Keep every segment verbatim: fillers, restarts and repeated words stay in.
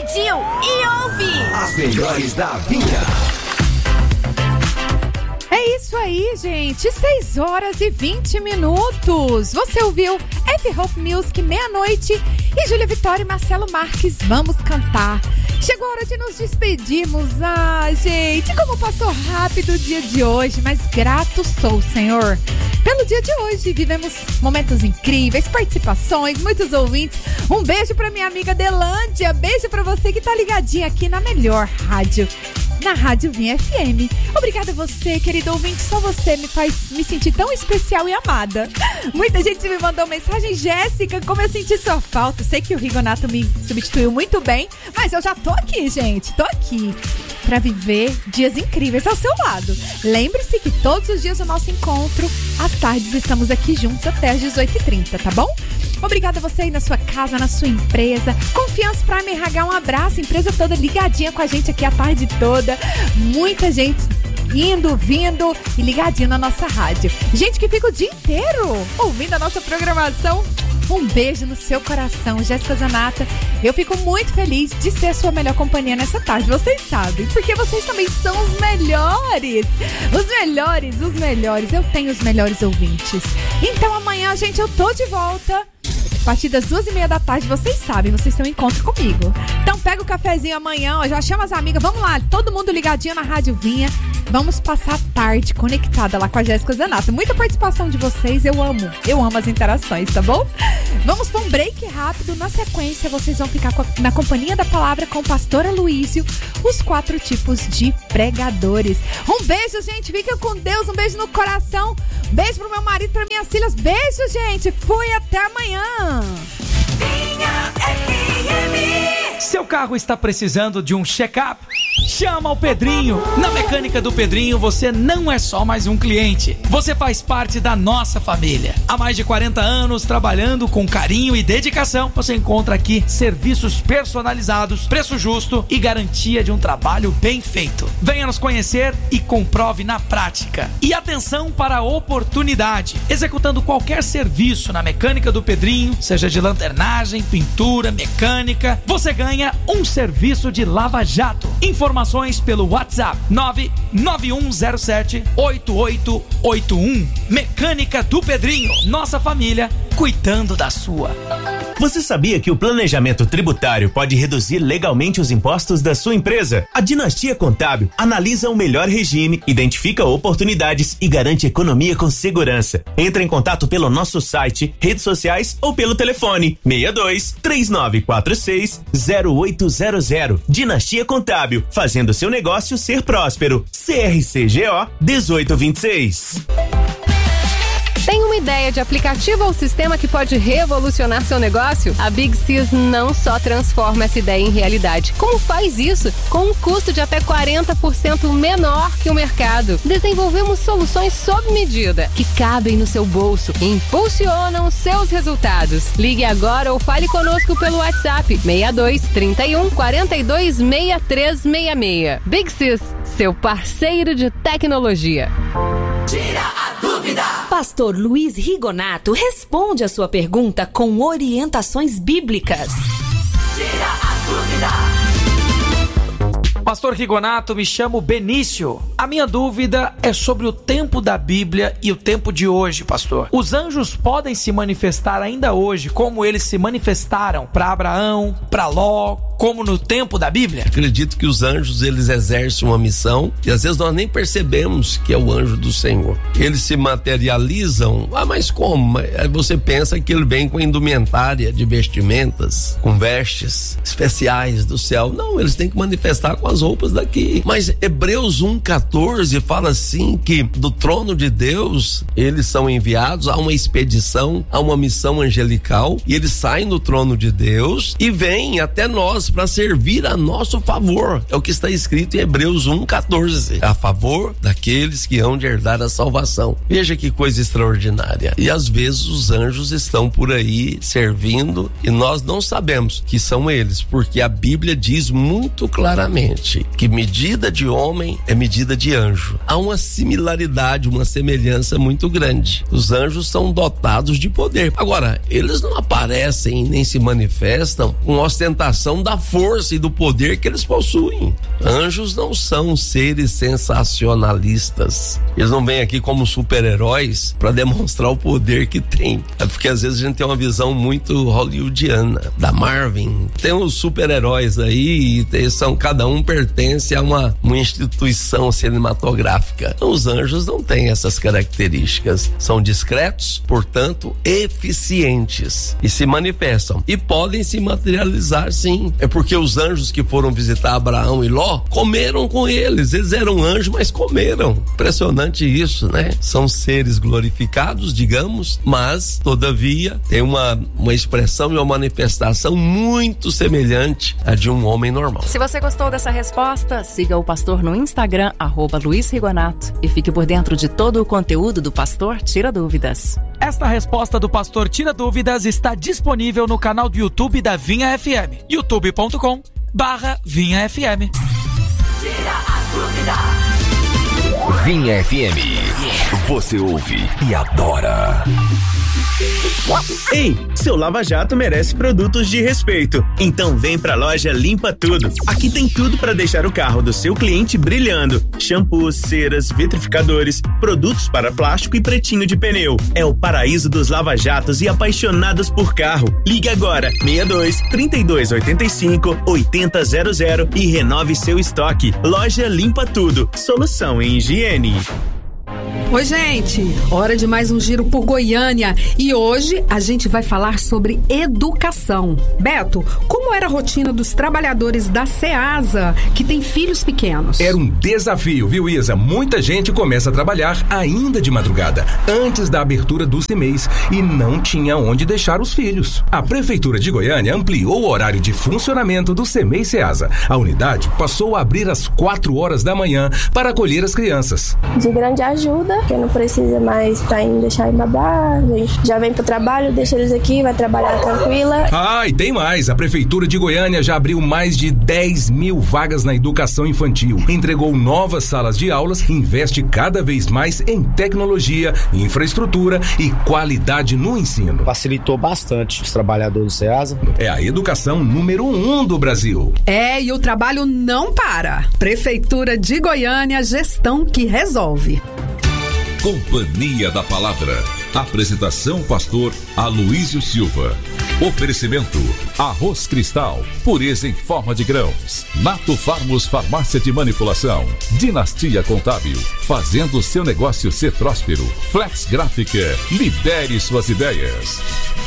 pediu e ouve! As melhores da Vinha. É isso aí, gente. seis horas e vinte minutos. Você ouviu F-Hope Music, Meia-Noite e Júlia Vitória e Marcelo Marques, Vamos Cantar. Chegou a hora de nos despedirmos. Ah, gente, como passou rápido o dia de hoje, mas grato sou, Senhor. Pelo dia de hoje, vivemos momentos incríveis, participações, muitos ouvintes. Um beijo pra minha amiga Delândia. Beijo pra você que tá ligadinha aqui na melhor rádio, na Rádio Vinha F M. Obrigada a você, querido ouvinte. Só você me faz me sentir tão especial e amada. Muita gente me mandou mensagem. Jéssica, como eu senti sua falta. Sei que o Rigonato me substituiu muito bem, mas eu já tô aqui, gente. Tô aqui pra viver dias incríveis ao seu lado. Lembre-se que todos os dias do nosso encontro, às tardes, estamos aqui juntos até às dezoito e trinta, tá bom? Obrigada a você aí na sua casa, na sua empresa. Confiança Prime R H, um abraço. Empresa toda ligadinha com a gente aqui a tarde toda. Muita gente indo, vindo e ligadinho na nossa rádio. Gente que fica o dia inteiro ouvindo a nossa programação. Um beijo no seu coração, Jéssica Zanata. Eu fico muito feliz de ser a sua melhor companhia nessa tarde. Vocês sabem, porque vocês também são os melhores. Os melhores, os melhores. Eu tenho os melhores ouvintes. Então amanhã, gente, eu tô de volta. A partir das duas e meia da tarde, vocês sabem, vocês têm um encontro comigo. Então pega o cafezinho amanhã, ó, já chama as amigas, vamos lá, todo mundo ligadinho na Rádio Vinha. Vamos passar a tarde conectada lá com a Jéssica Zanata. Muita participação de vocês, eu amo, eu amo as interações, tá bom? Vamos para um break rápido, na sequência vocês vão ficar na companhia da palavra com o pastor Aloísio, os quatro tipos de pregadores. Um beijo, gente, fiquem com Deus, um beijo no coração, beijo pro meu marido, pra minhas filhas, beijo, gente, fui, até amanhã. Vinha F M. Seu carro está precisando de um check-up? Chama o Pedrinho. Na Mecânica do Pedrinho você não é só mais um cliente, você faz parte da nossa família. Há mais de quarenta anos trabalhando com carinho e dedicação, você encontra aqui serviços personalizados, preço justo e garantia de um trabalho bem feito. Venha nos conhecer e comprove na prática. E atenção para a oportunidade: executando qualquer serviço na Mecânica do Pedrinho, seja de lanternagem, pintura, mecânica, você ganha um serviço de lava-jato. Informações pelo WhatsApp nove nove um zero sete oito oito oito um. Mecânica do Pedrinho, nossa família cuidando da sua. Você sabia que o planejamento tributário pode reduzir legalmente os impostos da sua empresa? A Dinastia Contábil analisa o melhor regime, identifica oportunidades e garante economia com segurança. Entre em contato pelo nosso site, redes sociais ou pelo telefone seis dois três nove quatro seis zero oito zero zero. Dinastia Contábil, fazendo seu negócio ser próspero. C R C G O dezoito vinte e seis. Tem uma ideia de aplicativo ou sistema que pode revolucionar seu negócio? A Big Sys não só transforma essa ideia em realidade, como faz isso com um custo de até quarenta por cento menor que o mercado. Desenvolvemos soluções sob medida, que cabem no seu bolso e impulsionam seus resultados. Ligue agora ou fale conosco pelo WhatsApp seis dois trinta e um quarenta e dois sessenta e três sessenta e seis. Big Sys, seu parceiro de tecnologia. Tira a dúvida! Pastor Luiz Rigonato responde a sua pergunta com orientações bíblicas. Tira a dúvida! Pastor Rigonato, me chamo Benício. A minha dúvida é sobre o tempo da Bíblia e o tempo de hoje, pastor. Os anjos podem se manifestar ainda hoje como eles se manifestaram para Abraão, para Ló, como no tempo da Bíblia? Acredito que os anjos, eles exercem uma missão e às vezes nós nem percebemos que é o anjo do Senhor. Eles se materializam, ah, mas como? Aí você pensa que ele vem com indumentária de vestimentas, com vestes especiais do céu. Não, eles têm que manifestar com as roupas daqui. Mas Hebreus um, quatorze fala assim que do trono de Deus eles são enviados a uma expedição, a uma missão angelical, e eles saem do trono de Deus e vêm até nós para servir a nosso favor. É o que está escrito em Hebreus um, quatorze, a favor daqueles que hão de herdar a salvação. Veja que coisa extraordinária. E às vezes os anjos estão por aí servindo e nós não sabemos que são eles, porque a Bíblia diz muito claramente que medida de homem é medida de anjo. Há uma similaridade, uma semelhança muito grande. Os anjos são dotados de poder. Agora, eles não aparecem nem se manifestam com ostentação da da força e do poder que eles possuem. Anjos não são seres sensacionalistas. Eles não vêm aqui como super-heróis para demonstrar o poder que tem. É porque às vezes a gente tem uma visão muito hollywoodiana, da Marvel. Tem os super-heróis aí e são, cada um pertence a uma, uma instituição cinematográfica. Os anjos não têm essas características. São discretos, portanto, eficientes e se manifestam. E podem se materializar, sim. É porque os anjos que foram visitar Abraão e Ló comeram com eles. Eles eram anjos, mas comeram. Impressionante isso, né? São seres glorificados, digamos, mas, todavia, tem uma, uma expressão e uma manifestação muito semelhante à de um homem normal. Se você gostou dessa resposta, siga o pastor no Instagram, arroba Luiz Rigonato, e fique por dentro de todo o conteúdo do Pastor Tira Dúvidas. Esta resposta do Pastor Tira Dúvidas está disponível no canal do YouTube da Vinha F M, youtube ponto com barra Vinha F M. Tira a dúvida. Vinha F M. Você ouve e adora. Ei, seu Lava Jato merece produtos de respeito. Então vem pra loja Limpa Tudo. Aqui tem tudo para deixar o carro do seu cliente brilhando. Shampoos, ceras, vitrificadores, produtos para plástico e pretinho de pneu. É o paraíso dos lava-jatos e apaixonados por carro. Ligue agora, seis dois, trinta e dois, oitenta e cinco, oitenta zero zero e renove seu estoque. Loja Limpa Tudo. Solução em higiene. Oi, gente, hora de mais um giro por Goiânia e hoje a gente vai falar sobre educação. Beto, como era a rotina dos trabalhadores da Ceasa que tem filhos pequenos? Era um desafio, viu, Isa? Muita gente começa a trabalhar ainda de madrugada, antes da abertura do C M E I S, e não tinha onde deixar os filhos. A Prefeitura de Goiânia ampliou o horário de funcionamento do C M E I Ceasa. A unidade passou a abrir às quatro horas da manhã para acolher as crianças. De grande ajuda, que não precisa mais estar indo deixar em babá, já vem pro trabalho, deixa eles aqui, vai trabalhar tranquila. Ah, e tem mais, a Prefeitura de Goiânia já abriu mais de dez mil vagas na educação infantil, entregou novas salas de aulas, investe cada vez mais em tecnologia, infraestrutura e qualidade no ensino. Facilitou bastante os trabalhadores do Ceasa. É a educação número um do Brasil. É, e o trabalho não para. Prefeitura de Goiânia, gestão que resolve. Companhia da Palavra. Apresentação pastor Aloísio Silva. Oferecimento Arroz Cristal, pureza em forma de grãos. Nato Farmos Farmácia de Manipulação. Dinastia Contábil, fazendo seu negócio ser próspero. Flex Gráfica, libere suas ideias.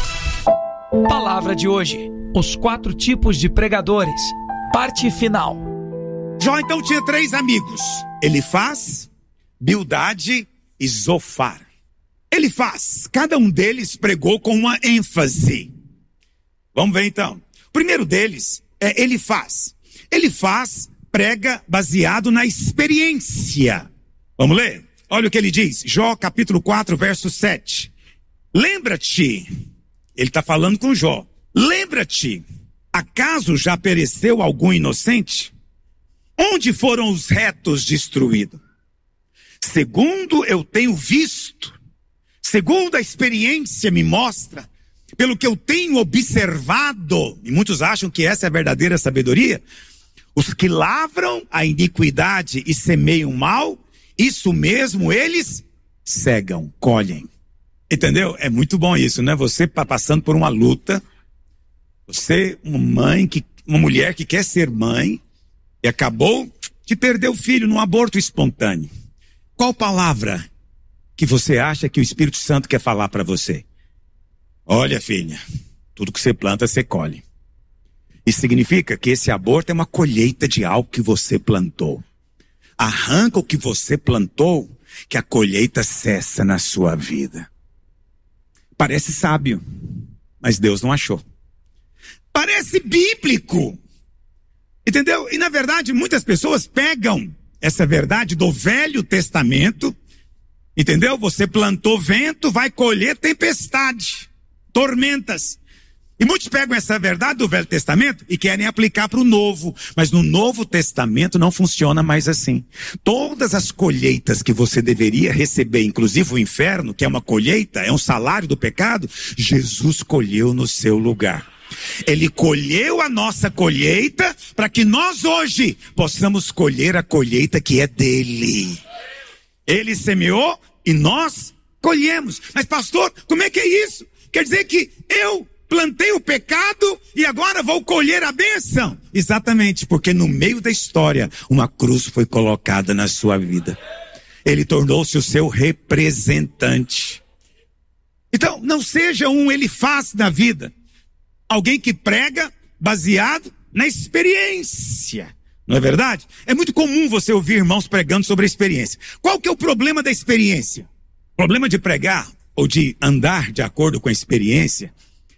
Palavra de hoje: os quatro tipos de pregadores. Parte final. Jó então tinha três amigos: Elifaz, Bildade e Zofar. Elifaz, cada um deles pregou com uma ênfase. Vamos ver então. O primeiro deles é Elifaz. Elifaz prega baseado na experiência. Vamos ler? Olha o que ele diz. Jó capítulo quatro, verso sete. Lembra-te, ele está falando com Jó. Lembra-te, acaso já pereceu algum inocente? Onde foram os retos destruídos? Segundo eu tenho visto, segundo a experiência me mostra, pelo que eu tenho observado, e muitos acham que essa é a verdadeira sabedoria, os que lavram a iniquidade e semeiam mal, isso mesmo eles cegam, colhem. Entendeu? É muito bom isso, né? Você está passando por uma luta, você, uma mãe, que, uma mulher que quer ser mãe, e acabou de perder o filho num aborto espontâneo. Qual palavra que você acha que o Espírito Santo quer falar para você? Olha, filha, tudo que você planta, você colhe. Isso significa que esse aborto é uma colheita de algo que você plantou. Arranca o que você plantou, que a colheita cessa na sua vida. Parece sábio, mas Deus não achou. Parece bíblico, entendeu? E na verdade muitas pessoas pegam essa verdade do Velho Testamento, entendeu? Você plantou vento, vai colher tempestade, tormentas. E muitos pegam essa verdade do Velho Testamento e querem aplicar para o Novo. Mas no Novo Testamento não funciona mais assim. Todas as colheitas que você deveria receber, inclusive o inferno, que é uma colheita, é um salário do pecado, Jesus colheu no seu lugar. Ele colheu a nossa colheita para que nós hoje possamos colher a colheita que é dele. Ele semeou e nós colhemos. Mas pastor, como é que é isso? Quer dizer que eu plantei o pecado e agora vou colher a bênção? Exatamente, porque no meio da história, uma cruz foi colocada na sua vida. Ele tornou-se o seu representante. Então, não seja um ele faz na vida. Alguém que prega baseado na experiência. Não é verdade? É muito comum você ouvir irmãos pregando sobre a experiência. Qual que é o problema da experiência? O problema de pregar ou de andar de acordo com a experiência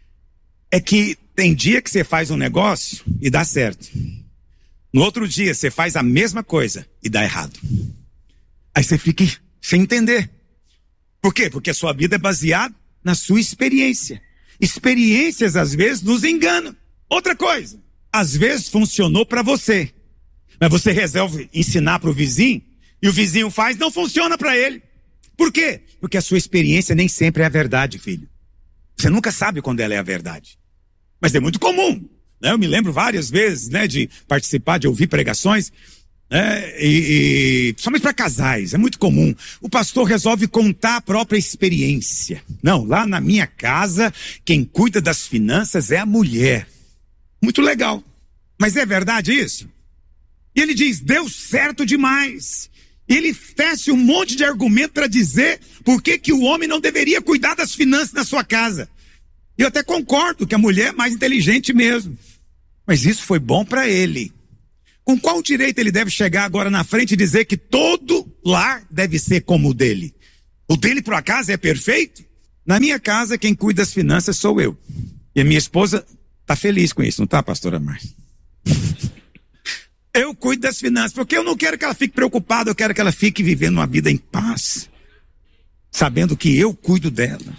é que tem dia que você faz um negócio e dá certo. No outro dia você faz a mesma coisa e dá errado. Aí você fica sem entender. Por quê? Porque a sua vida é baseada na sua experiência. Experiências às vezes nos enganam. Outra coisa, às vezes funcionou para você, mas você resolve ensinar para o vizinho e o vizinho faz, não funciona para ele. Por quê? Porque a sua experiência nem sempre é a verdade, filho. Você nunca sabe quando ela é a verdade. Mas é muito comum, né? Eu me lembro várias vezes, né, de participar, de ouvir pregações, né, e, e principalmente para casais, é muito comum. O pastor resolve contar a própria experiência. Não, lá na minha casa, quem cuida das finanças é a mulher. Muito legal. Mas é verdade isso? E ele diz, deu certo demais. E ele tece um monte de argumento para dizer por que que o homem não deveria cuidar das finanças na sua casa. Eu até concordo que a mulher é mais inteligente mesmo. Mas isso foi bom para ele. Com qual direito ele deve chegar agora na frente e dizer que todo lar deve ser como o dele? O dele, por acaso, é perfeito? Na minha casa, quem cuida das finanças sou eu. E a minha esposa está feliz com isso, não está, pastora Márcia? Eu cuido das finanças, porque eu não quero que ela fique preocupada, eu quero que ela fique vivendo uma vida em paz, sabendo que eu cuido dela.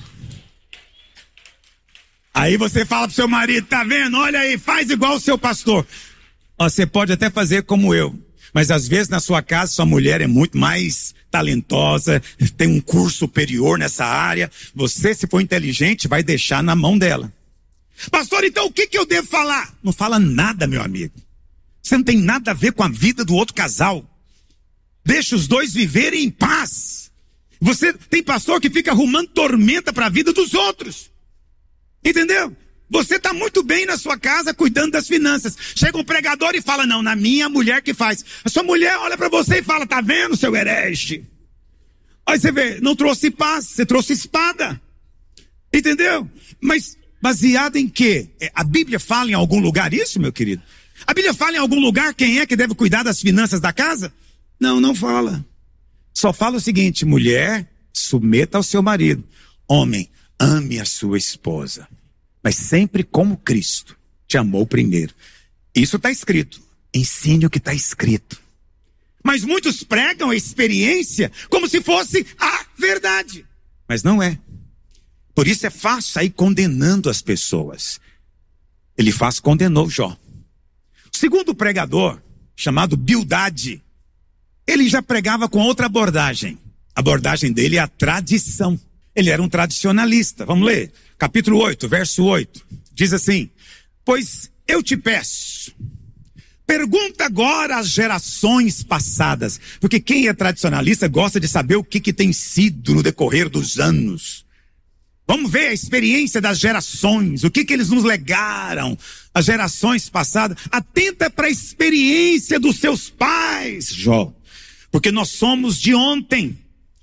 Aí você fala pro seu marido, tá vendo? Olha aí, faz igual o seu pastor. Ó, você pode até fazer como eu, mas às vezes na sua casa sua mulher é muito mais talentosa, tem um curso superior nessa área. Você, se for inteligente, vai deixar na mão dela. Pastor, então o que que eu devo falar? Não fala nada, meu amigo. Você não tem nada a ver com a vida do outro casal. Deixa os dois viverem em paz. Você tem pastor que fica arrumando tormenta para a vida dos outros. Entendeu? Você está muito bem na sua casa cuidando das finanças. Chega um pregador e fala, não, na minha mulher que faz. A sua mulher olha para você e fala, tá vendo, seu herege? Aí você vê, não trouxe paz, você trouxe espada. Entendeu? Mas baseado em quê? A Bíblia fala em algum lugar isso, meu querido? A Bíblia fala em algum lugar quem é que deve cuidar das finanças da casa? Não, não fala. Só fala o seguinte, mulher, submeta ao seu marido. Homem, ame a sua esposa. Mas sempre como Cristo te amou primeiro. Isso está escrito. Ensine o que está escrito. Mas muitos pregam a experiência como se fosse a verdade. Mas não é. Por isso é fácil sair condenando as pessoas. Ele faz, condenou Jó. O segundo pregador, chamado Bildade, ele já pregava com outra abordagem. A abordagem dele é a tradição. Ele era um tradicionalista. Vamos ler. Capítulo oito, verso oito. Diz assim, pois eu te peço, pergunta agora às gerações passadas, porque quem é tradicionalista gosta de saber o que, que tem sido no decorrer dos anos. Vamos ver a experiência das gerações, o que que eles nos legaram, as gerações passadas. Atenta para a experiência dos seus pais, Jó, porque nós somos de ontem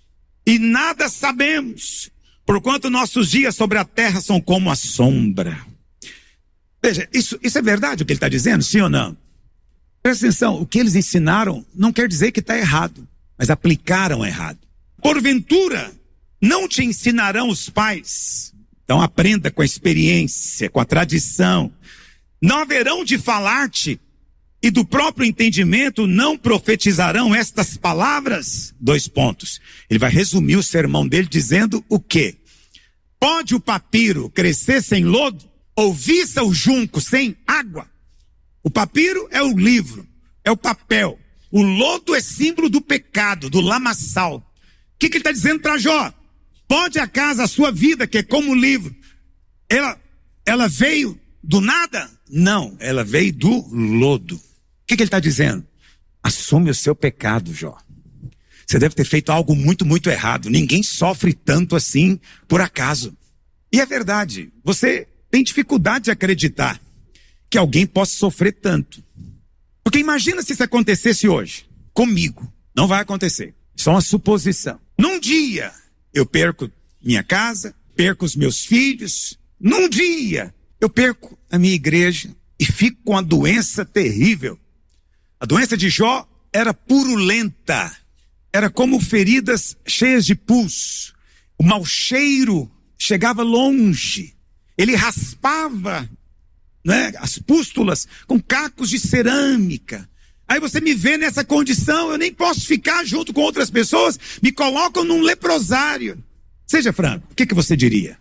e nada sabemos, porquanto nossos dias sobre a terra são como a sombra. Veja, isso, isso é verdade o que ele está dizendo, sim ou não? Presta atenção, o que eles ensinaram não quer dizer que está errado, mas aplicaram errado. Porventura, não te ensinarão os pais. Então aprenda com a experiência, com a tradição. Não haverão de falar-te e do próprio entendimento não profetizarão estas palavras? Dois pontos. Ele vai resumir o sermão dele dizendo o quê? Pode o papiro crescer sem lodo? Ou viça o junco sem água? O papiro é o livro, é o papel. O lodo é símbolo do pecado, do lamaçal. O que, que ele está dizendo para Jó? Pode acaso a sua vida, que é como o livro, ela, ela veio do nada? Não, ela veio do lodo. O que, que ele está dizendo? Assume o seu pecado, Jó. Você deve ter feito algo muito, muito errado. Ninguém sofre tanto assim por acaso. E é verdade, você tem dificuldade de acreditar que alguém possa sofrer tanto. Porque imagina se isso acontecesse hoje, comigo. Não vai acontecer, só uma suposição. Num dia, eu perco minha casa, perco os meus filhos. Num dia, eu perco a minha igreja e fico com uma doença terrível. A doença de Jó era purulenta. Era como feridas cheias de pus. O mau cheiro chegava longe. Ele raspava, né, as pústulas com cacos de cerâmica. Aí você me vê nessa condição, eu nem posso ficar junto com outras pessoas, me colocam num leprosário. Seja franco, o que, que você diria?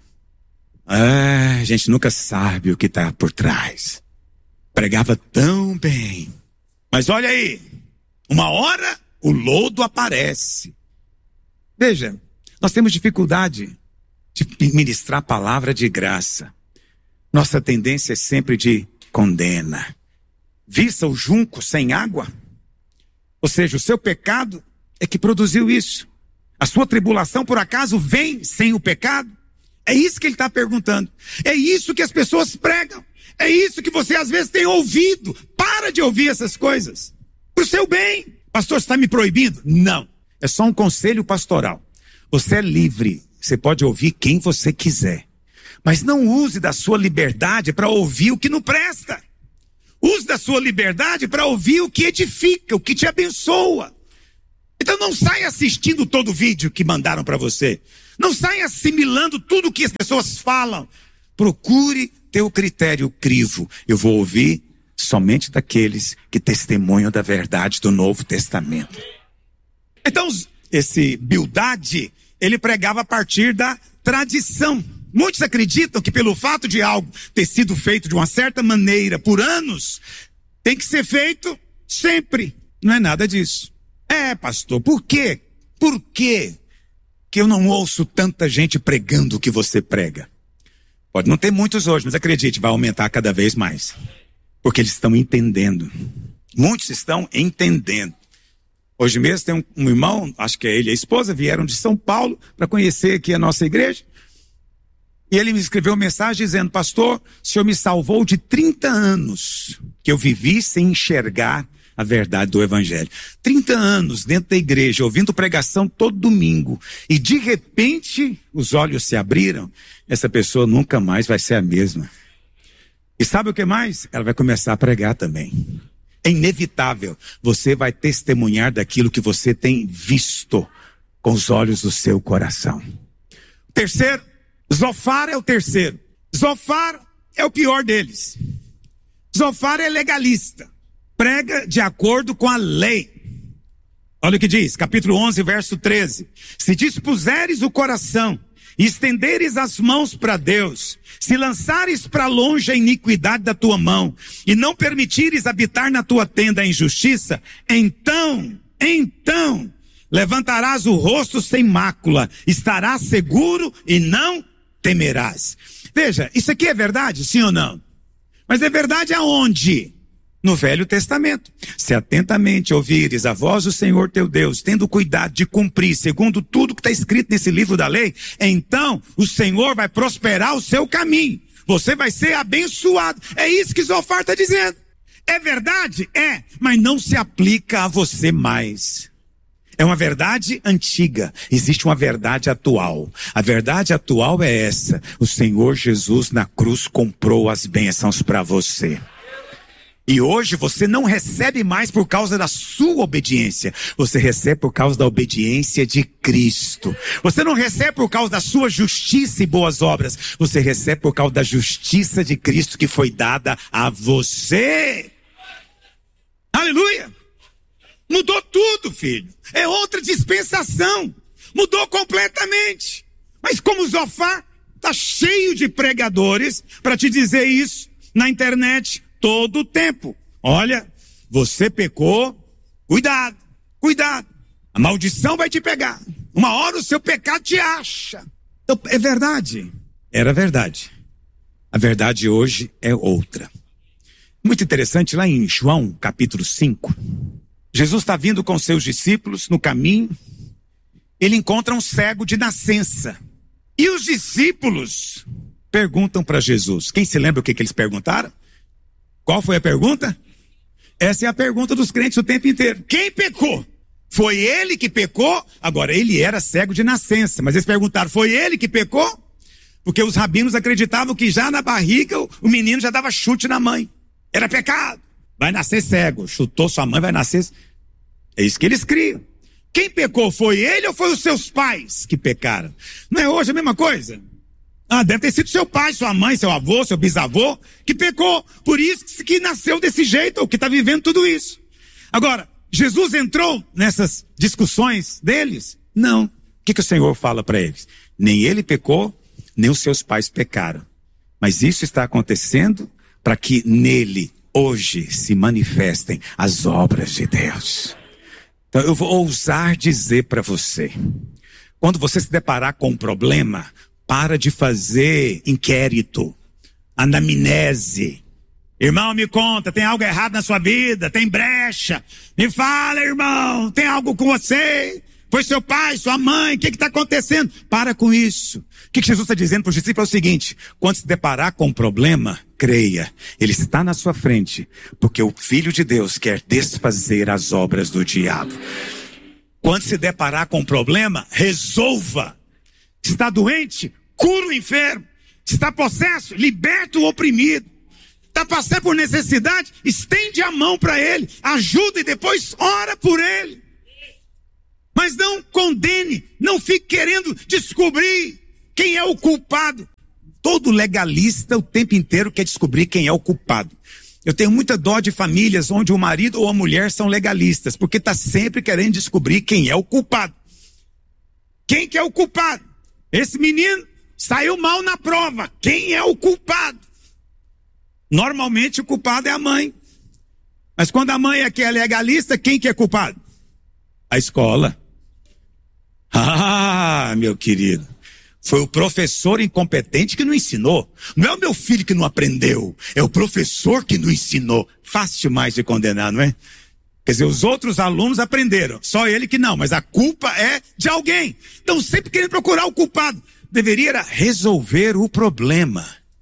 Ah, a gente nunca sabe o que está por trás. Pregava tão bem. Mas olha aí, uma hora o lodo aparece. Veja, nós temos dificuldade de ministrar a palavra de graça. Nossa tendência é sempre de condena. Vista o junco sem água? Ou seja, o seu pecado é que produziu isso. A sua tribulação, por acaso, vem sem o pecado? É isso que ele está perguntando. É isso que as pessoas pregam. É isso que você às vezes tem ouvido. Para de ouvir essas coisas. Para o seu bem. Pastor, você está me proibindo? Não. É só um conselho pastoral. Você é livre. Você pode ouvir quem você quiser. Mas não use da sua liberdade para ouvir o que não presta. Use da sua liberdade para ouvir o que edifica, o que te abençoa. Então não saia assistindo todo o vídeo que mandaram para você. Não saia assimilando tudo o que as pessoas falam. Procure ter o critério crivo. Eu vou ouvir somente daqueles que testemunham da verdade do Novo Testamento. Então, esse Bildade, ele pregava a partir da tradição. Muitos acreditam que pelo fato de algo ter sido feito de uma certa maneira por anos, tem que ser feito sempre. Não é nada disso. É, pastor, por quê? Por quê que eu não ouço tanta gente pregando o que você prega? Pode não ter muitos hoje, mas acredite, vai aumentar cada vez mais. Porque eles estão entendendo. Muitos estão entendendo. Hoje mesmo tem um, um irmão, acho que é ele e a esposa, vieram de São Paulo para conhecer aqui a nossa igreja. E ele me escreveu uma mensagem dizendo: pastor, o senhor me salvou de trinta anos que eu vivi sem enxergar a verdade do evangelho. trinta anos dentro da igreja, ouvindo pregação todo domingo. E de repente, os olhos se abriram. Essa pessoa nunca mais vai ser a mesma. E sabe o que mais? Ela vai começar a pregar também. É inevitável. Você vai testemunhar daquilo que você tem visto com os olhos do seu coração. Terceiro, Zofar é o terceiro. Zofar é o pior deles. Zofar é legalista. Prega de acordo com a lei. Olha o que diz, capítulo onze, verso treze. Se dispuseres o coração e estenderes as mãos para Deus, se lançares para longe a iniquidade da tua mão e não permitires habitar na tua tenda a injustiça, então, então, levantarás o rosto sem mácula, estarás seguro e não temerás. Veja, isso aqui é verdade, sim ou não? Mas é verdade aonde? No Velho Testamento. Se atentamente ouvires a voz do Senhor teu Deus, tendo cuidado de cumprir segundo tudo que está escrito nesse livro da lei, então o Senhor vai prosperar o seu caminho. Você vai ser abençoado. É isso que Zofar está dizendo. É verdade? É, mas não se aplica a você mais. É uma verdade antiga, existe uma verdade atual. A verdade atual é essa: o Senhor Jesus na cruz comprou as bênçãos para você. E hoje você não recebe mais por causa da sua obediência. Você recebe por causa da obediência de Cristo. Você não recebe por causa da sua justiça e boas obras. Você recebe por causa da justiça de Cristo que foi dada a você. Aleluia! Mudou tudo, filho. É outra dispensação. Mudou completamente. Mas como o Zofar está cheio de pregadores para te dizer isso na internet todo o tempo. Olha, você pecou, cuidado, cuidado. A maldição vai te pegar. Uma hora o seu pecado te acha. Então, é verdade. Era verdade. A verdade hoje é outra. Muito interessante, lá em João, capítulo cinco, Jesus está vindo com seus discípulos no caminho, ele encontra um cego de nascença. E os discípulos perguntam para Jesus. Quem se lembra o que, que eles perguntaram? Qual foi a pergunta? Essa é a pergunta dos crentes o tempo inteiro. Quem pecou? Foi ele que pecou? Agora, ele era cego de nascença, mas eles perguntaram, foi ele que pecou? Porque os rabinos acreditavam que já na barriga o, o menino já dava chute na mãe. Era pecado. Vai nascer cego. Chutou sua mãe, vai nascer... É isso que eles criam. Quem pecou foi ele ou foi os seus pais que pecaram? Não é hoje a mesma coisa? Ah, deve ter sido seu pai, sua mãe, seu avô, seu bisavô que pecou. Por isso que nasceu desse jeito, ou que está vivendo tudo isso. Agora, Jesus entrou nessas discussões deles? Não. O que, que o Senhor fala para eles? Nem ele pecou, nem os seus pais pecaram. Mas isso está acontecendo para que nele, hoje, se manifestem as obras de Deus. Então eu vou ousar dizer para você, quando você se deparar com um problema, para de fazer inquérito, anamnese. Irmão, me conta, tem algo errado na sua vida? Tem brecha? Me fala, irmão, tem algo com você? Foi seu pai, sua mãe, o que está acontecendo? Para com isso. O que, que Jesus está dizendo para os discípulos é o seguinte, quando se deparar com um problema, creia, ele está na sua frente, porque o Filho de Deus quer desfazer as obras do diabo. Quando se deparar com um problema, resolva. Se está doente, cura o enfermo. Se está possesso, liberta o oprimido. Está passando por necessidade, estende a mão para ele, ajuda e depois ora por ele. Mas não condene, não fique querendo descobrir quem é o culpado. Todo legalista o tempo inteiro quer descobrir quem é o culpado. Eu tenho muita dó de famílias onde o marido ou a mulher são legalistas, porque está sempre querendo descobrir quem é o culpado. Quem que é o culpado? Esse menino saiu mal na prova. Quem é o culpado? Normalmente o culpado é a mãe. Mas quando a mãe é que é legalista, quem que é culpado? A escola. Ah, meu querido. Foi o professor incompetente que não ensinou. Não é o meu filho que não aprendeu. É o professor que não ensinou. Fácil demais de condenar, não é? Quer dizer, os outros alunos aprenderam. Só ele que não. Mas a culpa é de alguém. Então sempre querendo procurar o culpado. Deveria era resolver o problema.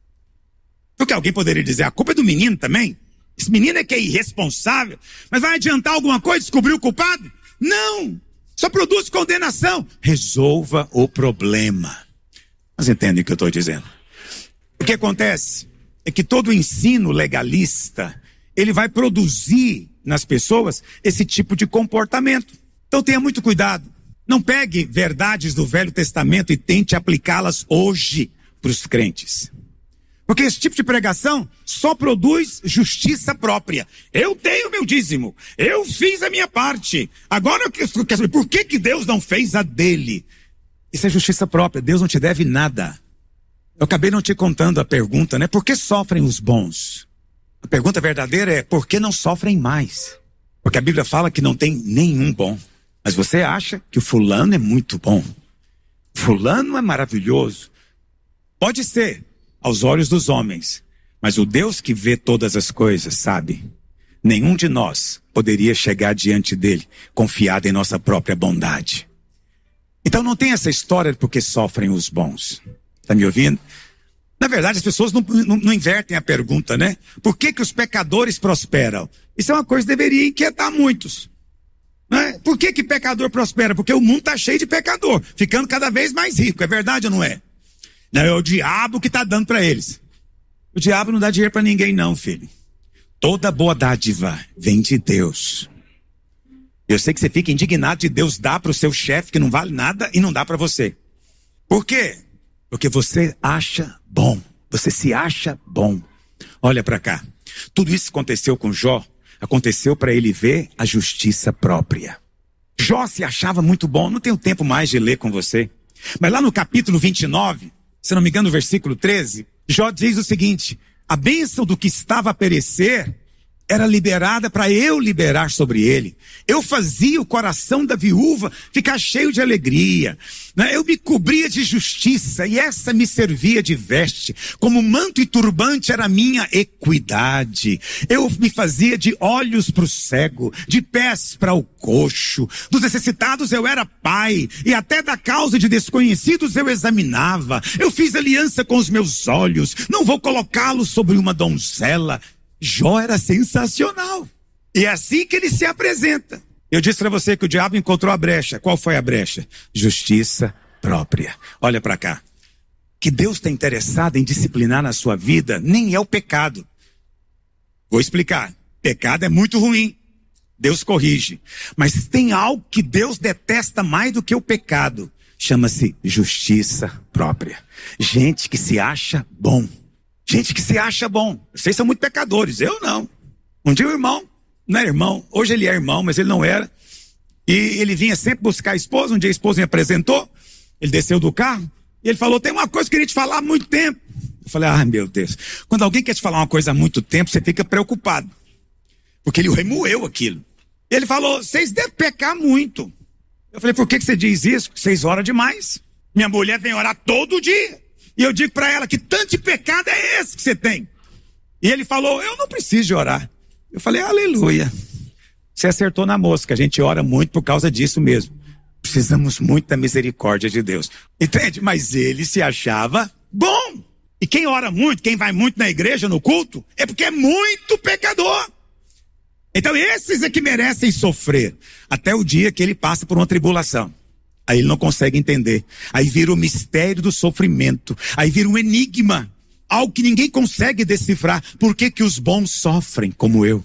Porque alguém poderia dizer, a culpa é do menino também. Esse menino é que é irresponsável. Mas vai adiantar alguma coisa descobrir o culpado? Não. Só produz condenação. Resolva o problema. Mas entendem o que eu estou dizendo? O que acontece é que todo ensino legalista, ele vai produzir nas pessoas esse tipo de comportamento. Então tenha muito cuidado. Não pegue verdades do Velho Testamento e tente aplicá-las hoje para os crentes. Porque esse tipo de pregação só produz justiça própria. Eu tenho meu dízimo. Eu fiz a minha parte. Agora eu quero saber por que, que Deus não fez a dele. Isso é justiça própria. Deus não te deve nada. Eu acabei não te contando a pergunta, né? Por que sofrem os bons? A pergunta verdadeira é por que não sofrem mais? Porque a Bíblia fala que não tem nenhum bom. Mas você acha que o fulano é muito bom. Fulano é maravilhoso. Pode ser. Aos olhos dos homens, mas o Deus que vê todas as coisas sabe, nenhum de nós poderia chegar diante dele confiado em nossa própria bondade. Então não tem essa história de porque sofrem os bons. Está me ouvindo? Na verdade as pessoas não, não, não invertem a pergunta, né? Por que que os pecadores prosperam? Isso é uma coisa que deveria inquietar muitos. Não é? Por que que pecador prospera? Porque o mundo está cheio de pecador, ficando cada vez mais rico, é verdade ou não é? Não, é o diabo que está dando para eles. O diabo não dá dinheiro para ninguém não, filho. Toda boa dádiva vem de Deus. Eu sei que você fica indignado de Deus dar para o seu chefe que não vale nada e não dá para você. Por quê? Porque você acha bom. Você se acha bom. Olha para cá. Tudo isso aconteceu com Jó. Aconteceu para ele ver a justiça própria. Jó se achava muito bom. Não tenho tempo mais de ler com você. Mas lá no capítulo vinte e nove... se não me engano, no versículo treze, Jó diz o seguinte, a bênção do que estava a perecer era liberada para eu liberar sobre ele. Eu fazia o coração da viúva ficar cheio de alegria, né? Eu me cobria de justiça e essa me servia de veste. Como manto e turbante era minha equidade. Eu me fazia de olhos para o cego, de pés para o coxo. Dos necessitados eu era pai e até da causa de desconhecidos eu examinava. Eu fiz aliança com os meus olhos, não vou colocá-los sobre uma donzela. Jó era sensacional. E é assim que ele se apresenta. Eu disse para você que o diabo encontrou a brecha. Qual foi a brecha? Justiça própria. Olha para cá. Que Deus está interessado em disciplinar na sua vida nem é o pecado. Vou explicar. Pecado é muito ruim. Deus corrige. Mas tem algo que Deus detesta mais do que o pecado. Chama-se justiça própria. Gente que se acha bom. Gente que se acha bom. Vocês são muito pecadores, eu não. Um dia o irmão, não era irmão, hoje ele é irmão, mas ele não era. E ele vinha sempre buscar a esposa, um dia a esposa me apresentou, ele desceu do carro, e ele falou, tem uma coisa que eu queria te falar há muito tempo. Eu falei, ah meu Deus, quando alguém quer te falar uma coisa há muito tempo, você fica preocupado. Porque ele remoeu aquilo. Ele falou, vocês devem pecar muito. Eu falei, por que que você diz isso? Vocês oram demais. Minha mulher vem orar todo dia. E eu digo para ela, que tanto de pecado é esse que você tem? E ele falou, eu não preciso de orar. Eu falei, aleluia. Você acertou na mosca, a gente ora muito por causa disso mesmo. Precisamos muito da misericórdia de Deus. Entende? Mas ele se achava bom. E quem ora muito, quem vai muito na igreja, no culto, é porque é muito pecador. Então esses é que merecem sofrer. Até o dia que ele passa por uma tribulação. Aí ele não consegue entender. Aí vira o mistério do sofrimento. Aí vira um enigma. Algo que ninguém consegue decifrar. Por que que os bons sofrem como eu?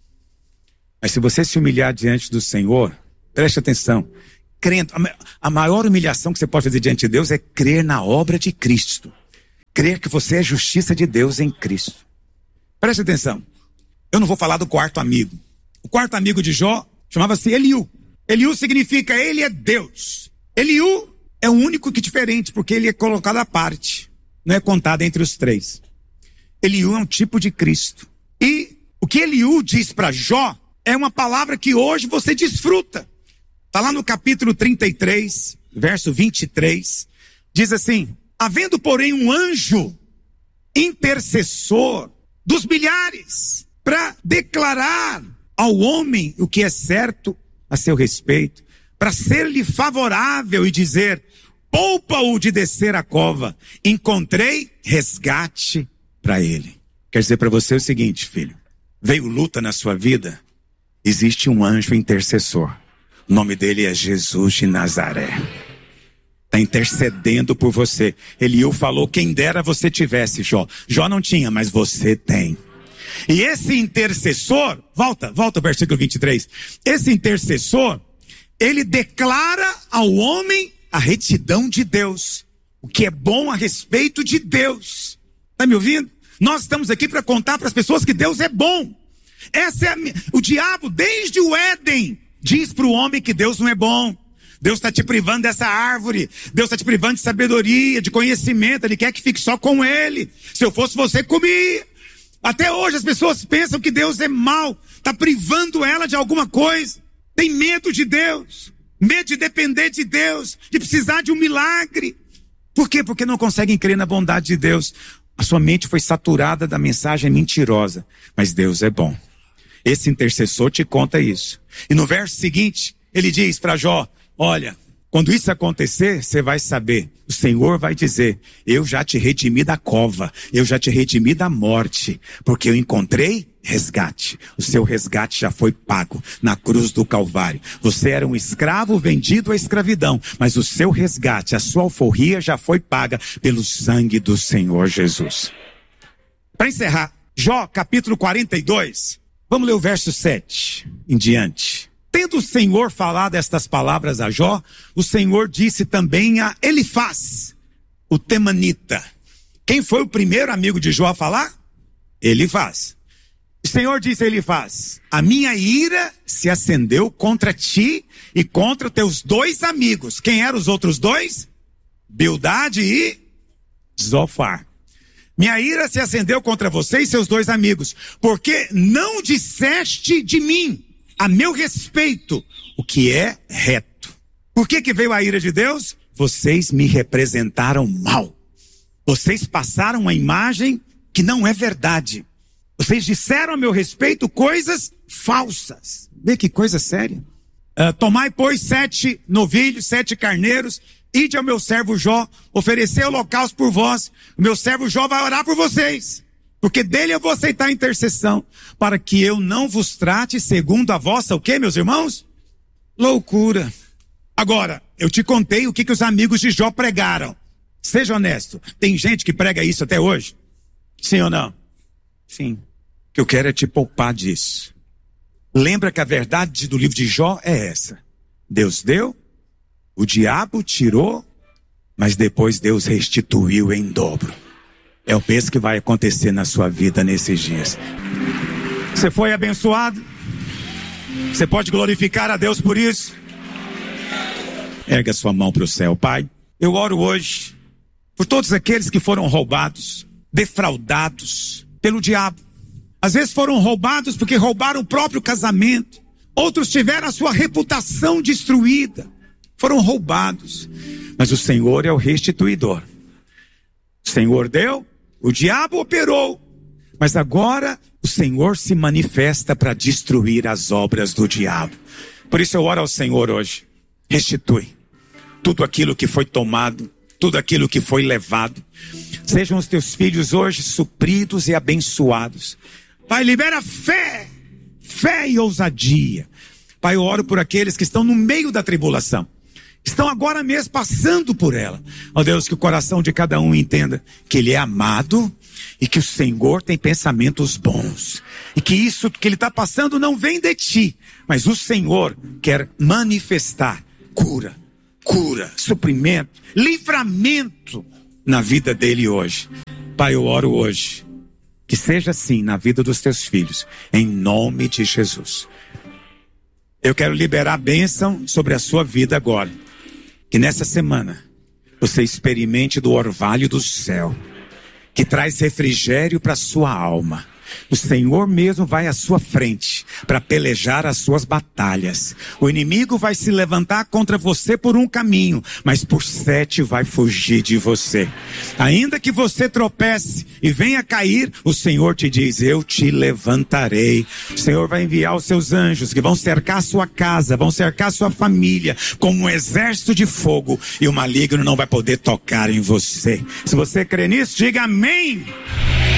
Mas se você se humilhar diante do Senhor, preste atenção. Crendo, a maior humilhação que você pode fazer diante de Deus é crer na obra de Cristo. Crer que você é justiça de Deus em Cristo. Preste atenção. Eu não vou falar do quarto amigo. O quarto amigo de Jó chamava-se Eliú. Eliú significa ele é Deus. Eliú é o único que é diferente, porque ele é colocado à parte. Não é contado entre os três. Eliú é um tipo de Cristo. E o que Eliú diz para Jó é uma palavra que hoje você desfruta. Está lá no capítulo trinta e três, verso vinte e três. Diz assim, havendo porém um anjo intercessor dos milhares para declarar ao homem o que é certo a seu respeito, para ser-lhe favorável e dizer, poupa-o de descer a cova, encontrei resgate para ele. Quer dizer para você o seguinte, filho, veio luta na sua vida, existe um anjo intercessor, o nome dele é Jesus de Nazaré, está intercedendo por você. Eliú falou, quem dera você tivesse, Jó. Jó não tinha, mas você tem. E esse intercessor, volta, volta ao versículo vinte e três. Esse intercessor, ele declara ao homem a retidão de Deus. O que é bom a respeito de Deus. Está me ouvindo? Nós estamos aqui para contar para as pessoas que Deus é bom. Essa é a, o diabo, desde o Éden, diz para o homem que Deus não é bom. Deus está te privando dessa árvore. Deus está te privando de sabedoria, de conhecimento. Ele quer que fique só com ele. Se eu fosse você, comia. Até hoje as pessoas pensam que Deus é mau, está privando ela de alguma coisa, tem medo de Deus, medo de depender de Deus, de precisar de um milagre. Por quê? Porque não conseguem crer na bondade de Deus. A sua mente foi saturada da mensagem mentirosa, mas Deus é bom. Esse intercessor te conta isso. E no verso seguinte, ele diz para Jó, olha, quando isso acontecer, você vai saber, o Senhor vai dizer, eu já te redimi da cova, eu já te redimi da morte, porque eu encontrei resgate. O seu resgate já foi pago na cruz do Calvário. Você era um escravo vendido à escravidão, mas o seu resgate, a sua alforria já foi paga pelo sangue do Senhor Jesus. Para encerrar, Jó capítulo quarenta e dois, vamos ler o verso sete em diante. Tendo o Senhor falado estas palavras a Jó, o Senhor disse também a Elifaz, o temanita. Quem foi o primeiro amigo de Jó a falar? Elifaz. O Senhor disse a Elifaz, a minha ira se acendeu contra ti e contra teus dois amigos. Quem eram os outros dois? Bildade e Zofar. Minha ira se acendeu contra você e seus dois amigos, porque não disseste de mim, a meu respeito, o que é reto. Por que que veio a ira de Deus? Vocês me representaram mal. Vocês passaram uma imagem que não é verdade. Vocês disseram a meu respeito coisas falsas. Vê que coisa séria. Uh, tomai, pois, sete novilhos, sete carneiros, ide ao meu servo Jó, oferecer holocausto por vós. O meu servo Jó vai orar por vocês, porque dele eu vou aceitar a intercessão, para que eu não vos trate segundo a vossa, o quê, meus irmãos? Loucura. Agora, eu te contei o que, que os amigos de Jó pregaram. Seja honesto, tem gente que prega isso até hoje? Sim ou não? Sim. O que eu quero é te poupar disso. Lembra que a verdade do livro de Jó é essa. Deus deu, o diabo tirou, mas depois Deus restituiu em dobro. É o mesmo que vai acontecer na sua vida nesses dias. Você foi abençoado? Você pode glorificar a Deus por isso? Erga sua mão para o céu. Pai, eu oro hoje por todos aqueles que foram roubados, defraudados pelo diabo. Às vezes foram roubados porque roubaram o próprio casamento. Outros tiveram a sua reputação destruída. Foram roubados. Mas o Senhor é o restituidor. O Senhor deu, o diabo operou. Mas agora o Senhor se manifesta para destruir as obras do diabo. Por isso eu oro ao Senhor hoje. Restitui tudo aquilo que foi tomado, tudo aquilo que foi levado. Sejam os teus filhos hoje supridos e abençoados. Pai, libera fé, fé e ousadia. Pai, eu oro por aqueles que estão no meio da tribulação, estão agora mesmo passando por ela. Ó Deus, que o coração de cada um entenda que ele é amado e que o Senhor tem pensamentos bons. E que isso que ele está passando não vem de ti, mas o Senhor quer manifestar cura, cura, suprimento, livramento na vida dele hoje. Pai, eu oro hoje. Que seja assim na vida dos teus filhos, em nome de Jesus. Eu quero liberar a bênção sobre a sua vida agora. Que nessa semana você experimente do orvalho do céu, que traz refrigério para a sua alma. O Senhor mesmo vai à sua frente para pelejar as suas batalhas. O inimigo vai se levantar contra você por um caminho, mas por sete vai fugir de você. Ainda que você tropece e venha cair, o Senhor te diz, eu te levantarei. O Senhor vai enviar os seus anjos que vão cercar a sua casa, vão cercar a sua família como um exército de fogo, e o maligno não vai poder tocar em você. Se você crê nisso, diga amém.